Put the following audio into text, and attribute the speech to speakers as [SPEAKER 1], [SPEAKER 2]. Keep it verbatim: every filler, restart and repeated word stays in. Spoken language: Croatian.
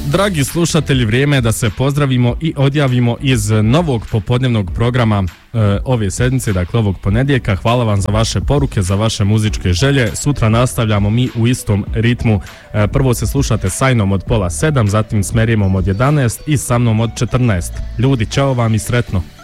[SPEAKER 1] Dragi slušatelji, vrijeme je da se pozdravimo i odjavimo iz novog popodnevnog programa e, ove sedmice, dakle ovog ponedjeljka. Hvala vam za vaše poruke, za vaše muzičke želje. Sutra nastavljamo mi u istom ritmu. E, prvo se slušate s Ajnom od pola sedam, zatim s Merijemom od jedanaest i sa mnom od četrnaest. Ljudi, čao vam i sretno.